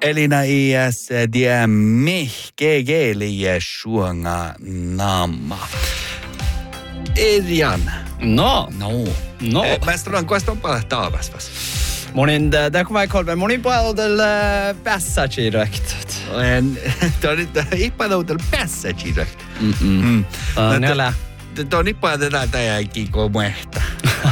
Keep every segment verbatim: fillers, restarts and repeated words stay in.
Elina iäs diämme kegeliä suonga namma. Edjan. No. No. No. Mä sanon, kuinka on paljon taavas vas. Monin, där kommer jag kolme. Monin puolella passaci direkt. Tuo on nyt ippaloutel passaci direkt. Mm-mm. Mm. Uh, Näillä. Tuo on ippa tätä täjäkin kuin muehta.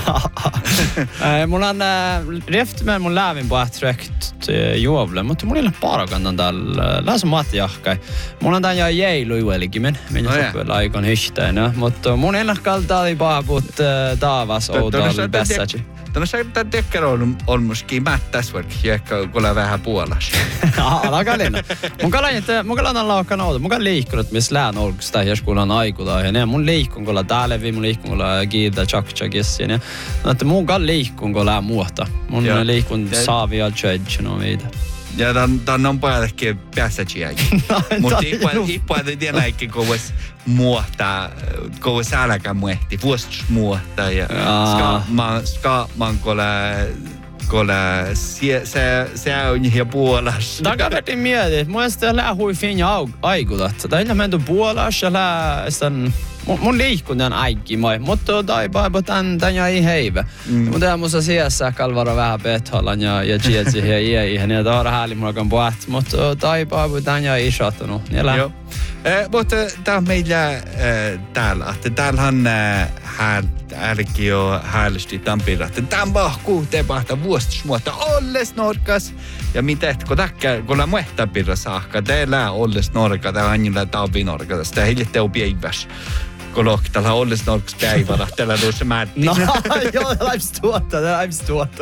Mulla on reft med mun lävin på att direkt juovle, mutta mulla ei ole parakannan täällä. Lähes maat jahkai. Mulla on tän ja jeilu juelikimen. Minä sopii laikon hyhtäinä. Mutta mun ennakkalta oli paaput taavas oudalla passaci. Tänä säilyttää tekkeroon on muskin mättäs vaikka jäkkä kuule vähän puolas. Alkaa lenna. Mun kalan että mun kalan laukkan outo. Mun kalan liikkunut missä lään olksta jos kun on aikuda ja ne mun liikkun kuule täällä vi mun liikkun kuule giida chakchakissa ja että mun kalan liikkun kuule muuta. Mun liikkun saavi al chedge no vida. Ja dan dan on päällekin passagia. Mutta ippa ippa ei tiedä eikä kovas muuta kovas älkä muehti vuostus muuta ja ska man ska man kolla kolla se se se on ihan puolas. Takavetin mietin, että mun sitä lää hui finja aikudat. Tai illa menty puolas ja lää sen mun liikkun on äikki moi, mutta tai paipo tän tän ja ei heivä. Mutta tää musta siessä kalvara vähän pethalan ja ja chietsi ja ei ihan ja tää häli mulla kan puhat, mutta tai paipo tän ja ei shottanut. Joo. Eh, mutta tää meillä täällä, että täällähän hän älki jo häällysti Tampira, että tämän mahkuu tepahta vuostusmuotta olles norkas. Ja mitä, kun täkkä, kun la muehtapirra saakka, teillä olles norka, tää anjilla tauvi norka, tästä hiljattea päiväs. Kun lohtalla olles norkas päivällä, tällä tuossa määtti. No, joo, täällä aips tuotta, täällä aips tuotta.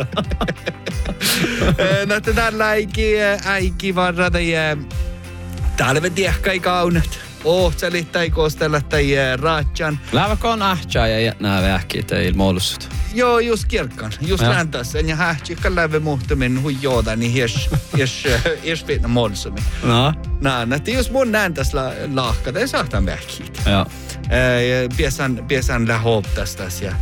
No, että täällä äiki, äiki varra, tai talve tiehkai kaunat. Ohtsalit tai kostella tai raatjan. Läväkö on ahtjaa ja nää vähkiä teillä muodossut? Joo, just kirkkaan. Just räntässä. Ja hähtsikään läve muhtumin huijooda, niin hies, hies, hies vietnä muodossumin. No? No, että just mun näntäs la, lahka, tai saatan vähkiä. Joo. Piesan, piesan lähooptastas ja...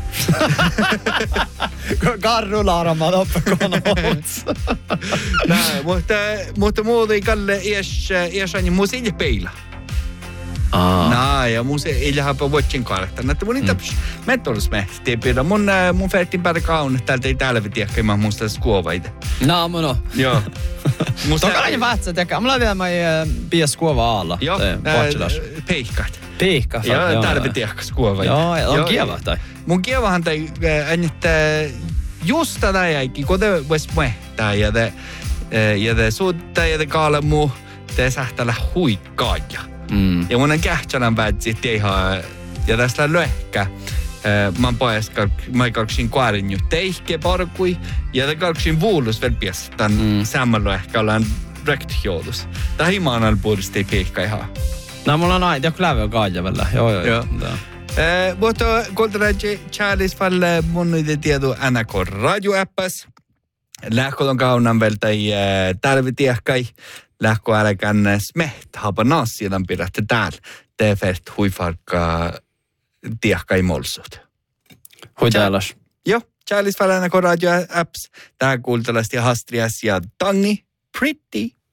Karrulaaramaan oppakoon oot. Näin, mutta, mutta muuten kalle ies, ies aina mun sinne peila. Nää, ja mun se ei lähapä vuotsin kartana. Että mun ei taps metodus mehtiin pidä. Mun, mun färtin päätä kaunat täältä ei täällä vitiäkkä, mä muistan skuovaita. No, mun on. Joo. Toka aina vähtsä tekää. Mulla vielä mä pidä skuova alla. Joo, peihkat. Peihka. Joo, täällä vitiäkkä skuovaita. Joo, on kieva tai? Mun kievahan tai, että just tätä jäikin, kun te vois mehtää ja te, ja te suutta ja te kaale muu, te sähtälä huikkaaja. Mm. Ja mun on kähtsälän päätsi ihan, ja tästä löhkä. Mä oon pois, mä kalksin kuorin jo teihke parkui, ja te kalksin vuulus vielä pies, tän mm. samalla ehkä ollaan rektijoudus. Tää himaanalla puolesta ei peikka ihan. No, mulla on aina, joku lävä on kaajavalla. Joo, joo, joo. Eh, mutta kulttuuri Charles falle mun niitä tieto N K radio-appas. Lähkolon kaunan vielä tai tarvitiehkai. Lähko älkään smeht hapa nassiadan pidätte täällä. Te fert huifarkka tiehkai molsut. Hui täälläs. Joo, Charles falle N K radio-apps. Tää kuultalasti hastrias ja tangi. Pretty